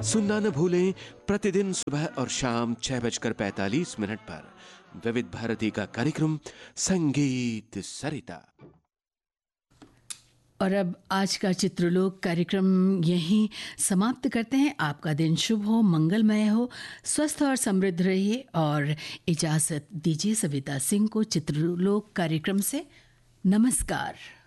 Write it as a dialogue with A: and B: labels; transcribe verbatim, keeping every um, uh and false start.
A: सुनना न भूलें प्रतिदिन सुबह और शाम छह बजकर पैंतालीस मिनट पर विविध भारती का कार्यक्रम संगीत सरिता।
B: और अब आज का चित्रलोक कार्यक्रम यहीं समाप्त करते हैं। आपका दिन शुभ हो, मंगलमय हो, स्वस्थ और समृद्ध रहिए और इजाज़त दीजिए सविता सिंह को चित्रलोक कार्यक्रम से। नमस्कार।